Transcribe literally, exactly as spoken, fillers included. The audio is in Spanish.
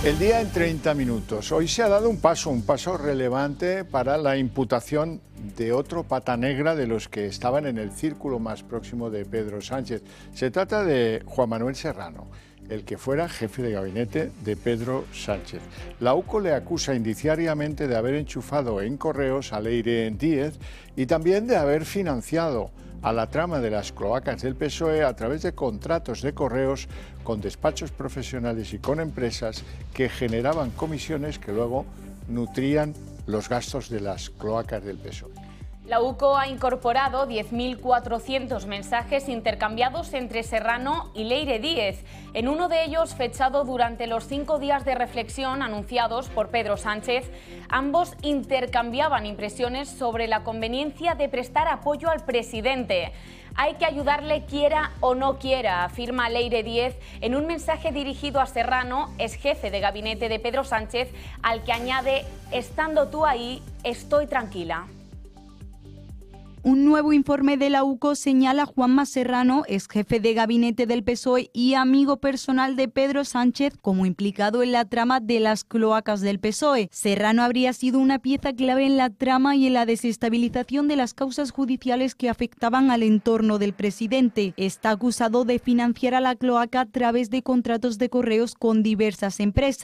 El día en treinta minutos. Hoy se ha dado un paso, un paso relevante para la imputación de otro pata negra de los que estaban en el círculo más próximo de Pedro Sánchez. Se trata de Juan Manuel Serrano, el que fuera jefe de gabinete de Pedro Sánchez. La UCO le acusa indiciariamente de haber enchufado en correos a Leire Díez y también de haber financiado a la trama de las cloacas del P S O E a través de contratos de correos con despachos profesionales y con empresas que generaban comisiones que luego nutrían los gastos de las cloacas del P S O E. La UCO ha incorporado diez mil cuatrocientos mensajes intercambiados entre Serrano y Leire Díez. En uno de ellos, fechado durante los cinco días de reflexión anunciados por Pedro Sánchez, ambos intercambiaban impresiones sobre la conveniencia de prestar apoyo al presidente. Hay que ayudarle quiera o no quiera, afirma Leire Díez en un mensaje dirigido a Serrano, ex jefe de gabinete de Pedro Sánchez, al que añade: estando tú ahí, estoy tranquila. Un nuevo informe de la UCO señala a Juanma Serrano, ex jefe de gabinete del P S O E y amigo personal de Pedro Sánchez, como implicado en la trama de las cloacas del P S O E. Serrano habría sido una pieza clave en la trama y en la desestabilización de las causas judiciales que afectaban al entorno del presidente. Está acusado de financiar a la cloaca a través de contratos de correos con diversas empresas.